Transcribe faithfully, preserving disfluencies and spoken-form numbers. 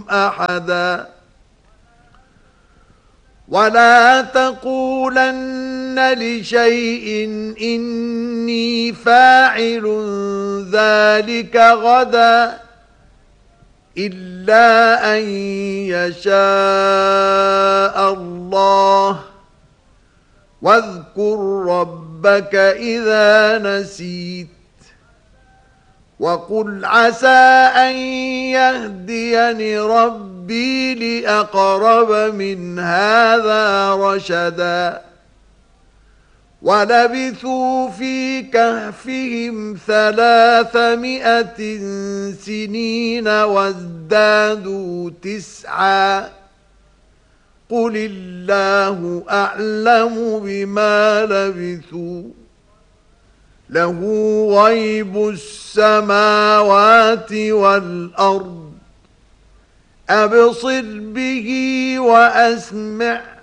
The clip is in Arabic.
أحدا ولا تقولن لشيء إني فاعل ذلك غدا إلا أن يشاء الله واذكر ربك إذا نسيت وقل عسى أن يهديني ربي لأقرب من هذا رشدا ولبثوا في كهفهم ثلاثمائة سنين وازدادوا تسعا قل الله أعلم بما لبثوا له غيب السماوات والأرض أبصر به وأسمع